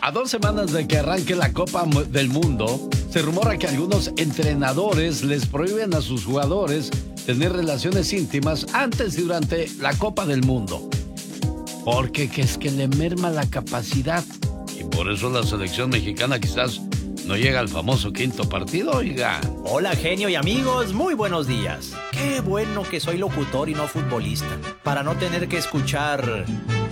A 2 semanas de que arranque la Copa del Mundo, se rumora que algunos entrenadores les prohíben a sus jugadores tener relaciones íntimas antes y durante la Copa del Mundo. Porque que es que le merma la capacidad. Y por eso la selección mexicana quizás no llega al famoso quinto partido, oiga. Hola, genio y amigos, muy buenos días. Qué bueno que soy locutor y no futbolista, para no tener que escuchar...